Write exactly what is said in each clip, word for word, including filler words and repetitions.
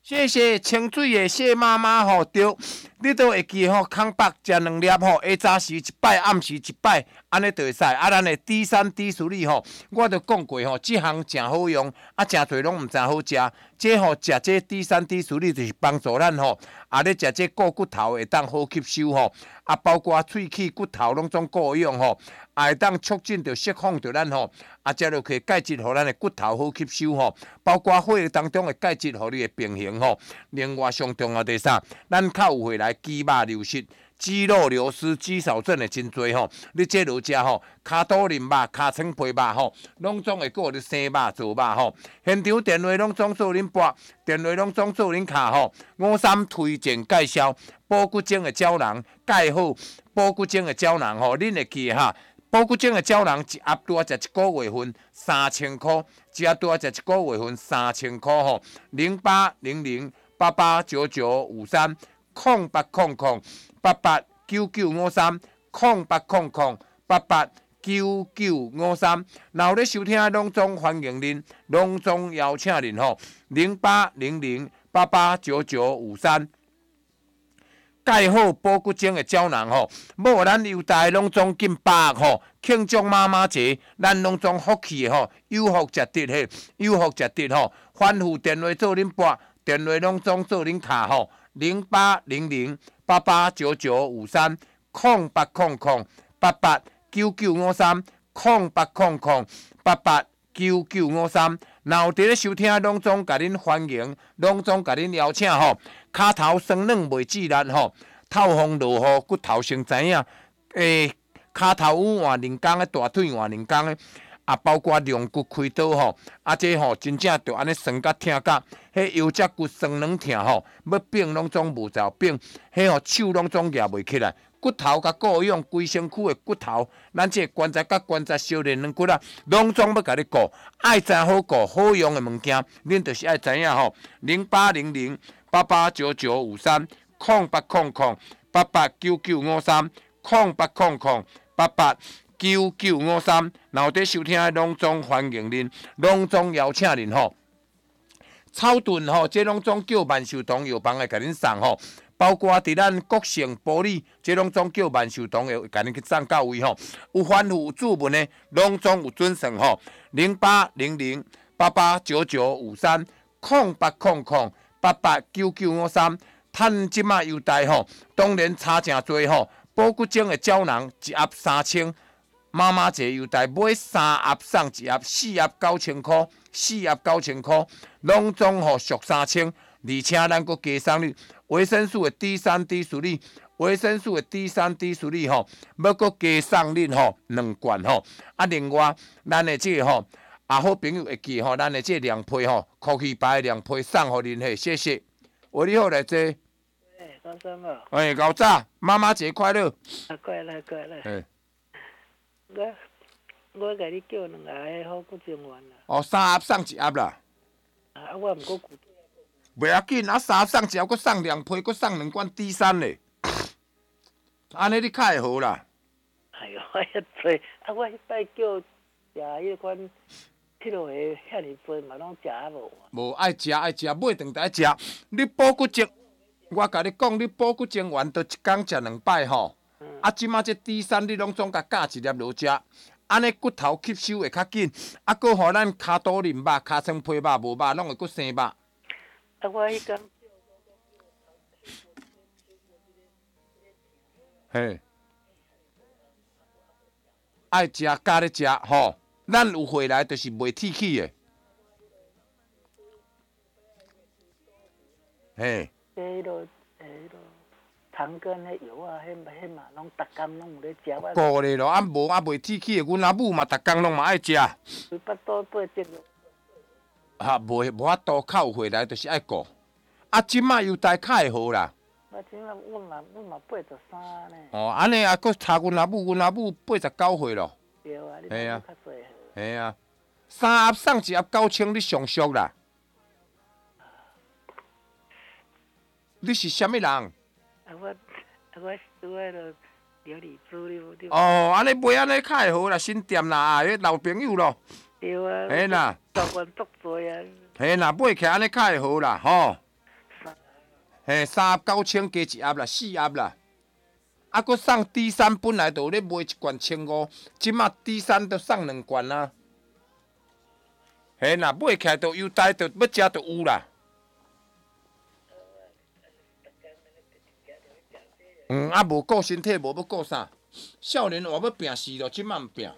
谢谢清水的谢妈妈吼，对，你都会记吼，空白食两粒吼，下早时一摆，暗时一摆，安尼就会使。啊，咱的低山低树里吼，我都讲过吼，这项真好用，啊，真侪拢毋知好食。这吼食这低山低树里就是帮助咱吼，啊，咧食这固骨头会当好吸收吼，啊，包括喙齿骨头拢总够用吼，啊，会当促进着释放着咱吼，啊，食落去钙质，互咱的骨头好吸收吼，包括血当中的钙质，互你的平衡吼。另外上重要的啥？咱较有回来肌肉流失。肌肉流失、肌少症的真多吼，你这落食吼，骹肚淋肉、骹床皮肉吼，拢总会顾你生肉做肉吼。现场电话拢总做恁拨，电话拢总做恁卡吼。五三推荐介绍保骨精的胶囊，介好保骨精的胶囊吼，恁会记哈。保骨精的胶囊一盒拄啊食一个月份三千块，一盒拄啊食一个月份三千块吼。零八零零八八九九五三空八空空。八八九九五三空八空空八八九九五三，然后咧收听拢总欢迎恁，拢总邀请恁吼，零八零零八八九九五三。介好保骨精的胶囊吼，无咱优待拢总近百吼，庆祝妈妈节，咱拢总福气吼，有福食得嘿，有福食得吼，反复电话做恁拨，电话拢总做恁卡吼，零八零零八八九九五三空八空空八八九九五三空八空空八八九九五三，然后伫咧收听拢总甲恁欢迎，拢总甲恁邀请吼，骹头酸软袂自然吼，透风落雨骨头先知影，诶，骹头有换两工诶，大腿换两工诶。啊，包括龙骨开刀吼，啊，这吼真正着安尼酸甲疼甲，迄腰脊骨酸软疼吼，要变拢总无够变，迄吼手拢总举袂起来，骨头甲顾用，规身躯的骨头，咱这关节甲关节小连软骨啊，拢总要甲你顾，爱真好顾，好用的物件，恁就是爱知影吼，零八零零八八九九五三空八空空八八九九五三空八空空八八。九九五三，然后伫收听的拢总欢迎恁，拢总邀请恁吼。草盾吼，这拢总叫万寿堂药房会甲恁送吼，包括伫咱国盛玻璃，这拢总叫万寿堂会甲恁去送到位吼。有反复有注文的，拢总有准算吼。零八零零八八九九五三空八空空八八九九五三，趁即马优待吼，当然差诚多吼。保骨精的胶囊一盒三千。妈妈节优待买三盒送一盒，四盒九千块，四盒九千块，拢总吼俗三千，而且咱阁加送你维生素的 D 三 D 属理，维生素的 D 三 D 属理吼，要阁加送恁吼两罐吼。啊，另外咱的这个吼，啊好朋友会记吼，咱的这凉被吼，空气牌的凉被送互恁嘿，谢谢。喂，你好，来这。 哎，高生啊。 哎，高早，妈妈节快乐。 啊，快乐快乐。 哎。 我我甲你叫两个好骨精丸啦。 哦，三盒送一盒啦。 啊，我毋过骨。 袂要紧，啊，三盒送一盒，佮送两批，佮送两罐 D 三嘞。安尼你较会好啦。 哎呦，遐多，啊，我迄摆叫食迄款迄落个遐尼多嘛，拢食啊无。 无爱食爱食，买顿来食。你保骨精，我甲你讲，你保骨精丸都一工食两摆吼。啊，即马这 D 三你拢总甲加一粒落食，安尼骨头吸收会较紧，啊，佮互咱骹肚淋肉、骹床皮肉无肉，拢会佮生肉。啊， 我迄工， 嘿，爱食加咧食吼，咱有回来就是袂铁气的，嘿。 迄落，迄落。糖跟迄药啊，迄迄嘛，拢逐工拢有咧食。 顾咧咯，啊无啊袂铁气的，阮阿母嘛逐工拢嘛爱食。 伊巴肚八只。 啊，无无法度靠回来，就是爱顾。啊，即马优待较会好啦。 我即马阮嘛阮嘛八十三呢。 哦，安尼啊，佫差阮阿母，阮阿母八十九岁咯。 对啊，你嘛较侪。 嘿啊，三盒送一盒九千，你上俗啦。你是啥物人？ 啊，我啊我拄仔咯料理资料。 哦，安尼买安尼较会好啦，新店啦，啊，迄老朋友咯。 对啊。 嘿啦。 习惯足多啊。 嘿啦，买起安尼较会好啦，吼。 嘿，三盒九千加一盒啦，四盒啦。啊，佮送 D 三本来就有咧卖一罐千五，即马 D 三都送两罐啦。嘿，若买起来就优待，就要食就有啦。嗯，啊，无顾身体，无要顾啥？少年话要拼死咯，即马毋拼。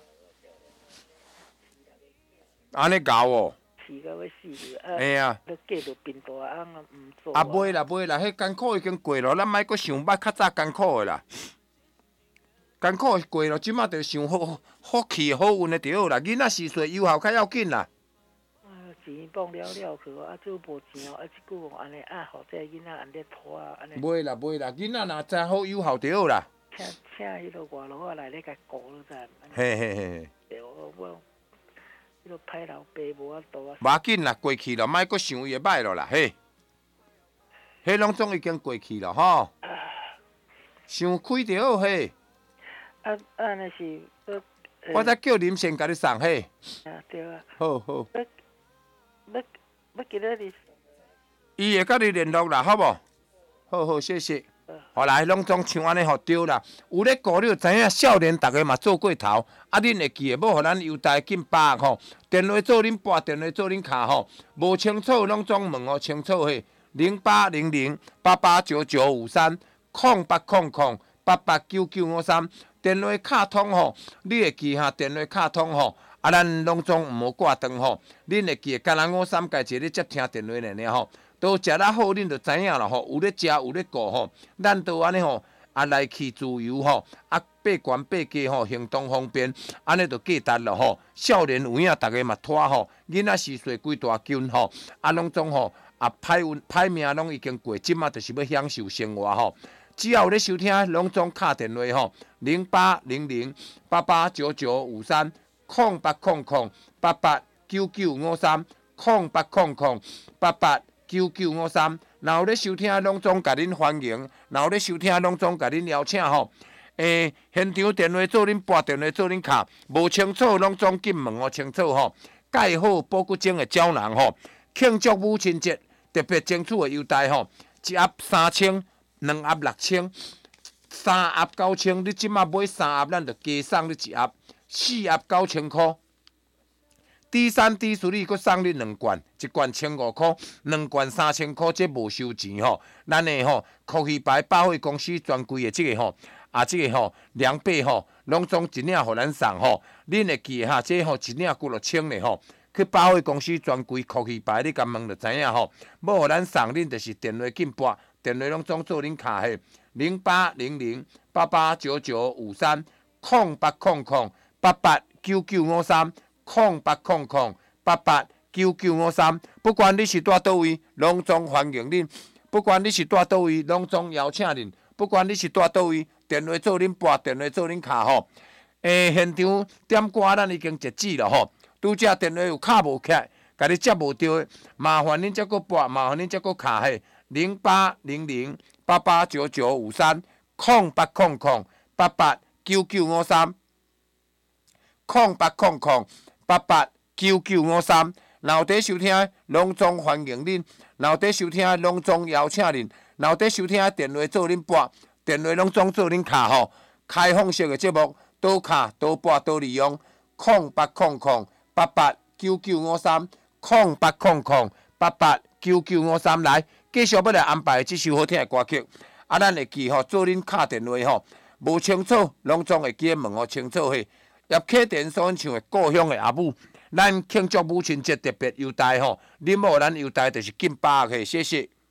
安尼搞哦。 死到要死去啊！ 嘿啊。 都嫁到变大翁啊，毋做啊，袂啦袂啦，迄艰苦已经过咯，咱莫阁想捌较早艰苦的啦。艰苦过咯，即马着想好福气好运的就好啦。囡仔四岁以后较要紧啦。 啊，钱放了了去啊，做无钱哦，啊，即句话安尼啊，互这囡仔安尼拖啊，安尼。 袂啦袂啦，囡仔若真好有效就好啦。 请请迄个外劳啊来咧甲顾了噻。 嘿嘿嘿。 对，我我，迄个歹老爸无法度啊。 无要紧啦，过去咯，莫阁想伊会歹咯啦，嘿。迄拢总已经过去了吼。啊、想开就好嘿。 啊啊，那是呃。 我再叫林先甲你送嘿。 啊，对啊。 好好。 要要要今仔日。 伊会甲你联络啦，好无？好好，谢谢。后来拢总像安尼吼对啦，有咧顾你就知影，少年逐个嘛做过头，啊，恁会记诶，要互咱优待金把握吼，电话做恁拨，电话做恁卡吼，无清楚拢总问哦，清楚嘿，零八零零八八九九五三空八空空八八九九五三，电话卡通吼，你会记哈？电话卡通吼，啊，咱拢总毋好挂断吼，恁会记，干咱五三家一咧接听电话尔尔吼。都食得好，恁就知影啦吼。有咧食，有咧顾吼。咱都安尼吼，啊来去自由吼，啊爬悬爬低吼，行动方便，安尼就价值咯吼。少年有影，逐个嘛拖吼。囡仔四岁几大斤吼，啊拢总吼啊歹运歹命拢已经过，即马就是要享受生活吼。只要有咧收听，拢总敲电话吼，零八零零八八九九五三空八空空八八九九五三空八空空八八。九九五三，然后咧收听拢总甲恁欢迎，然后咧收听拢总甲恁邀请吼。诶、欸，现场电话做恁拨，电话做恁卡，无清楚拢总紧问哦，清楚吼。盖好保骨精的胶囊吼，庆祝母亲节特别争取的优待吼，一盒三千，两盒六千，三盒九千，你即马买三盒，咱就加送你一盒，四盒九千块。D 三 D 四你阁送你两罐，一罐千五块，两罐三千块，这无收钱吼。咱的吼，科技牌百货公司专柜的这个吼，啊这个吼凉被吼，拢总一领互咱送吼。恁会记哈，这吼一领几落千的吼。去百货公司专柜科技牌，你甲问就知影吼。要互咱送，恁就是电话紧拨，电话拢总做恁卡嘿，零八零零八八九九五三空八空空八八九九五三。空八空空八八九九五三，不管你是住倒位，拢总欢迎恁；不管你是住倒位，拢总邀请恁；不管你是住倒位，电话做恁拨，电话做恁卡吼。诶，现场点歌咱已经截止了吼。拄则电话有卡无起来，甲你接无到的，麻烦恁则个拨，麻烦恁则个卡嘿。零八零零八八九九五三空八空空八八九九五三空八空空。八八九九五三，老底收听拢总欢迎恁，老底收听拢总邀请恁，老底收听电话做恁拨，电话拢总做恁卡吼。开放式的节目，多卡多拨多利用，空八空空八八九九五三，空八空空八八九九五三来，继续要来安排这首好听的歌曲。啊，咱会记吼，做恁卡电话吼，无清楚拢总会记问哦，清楚嘿。叶启田所演唱的《故乡的阿母》，咱庆祝母亲节特别优待吼，恁某咱优待就是近百个，谢谢。